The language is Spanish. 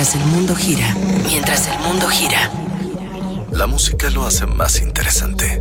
mientras el mundo gira. Mientras el mundo gira. La música lo hace más interesante.